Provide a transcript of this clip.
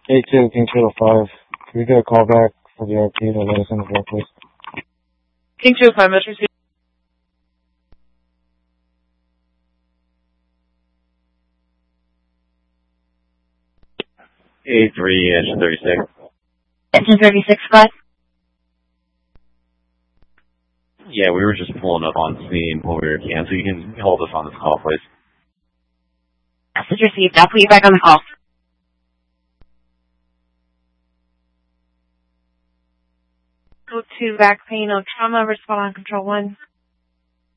A2, King Turtle 5. Can we get a call back for the RP to let us in the block, please? King 205, let's receive. A3, engine 36. Engine 36, what? Yeah, we were just pulling up on scene when we were canned, so you can hold us on this call, please. Message received. I'll put you back on the call. Go to back pain, no trauma, respond on control 1.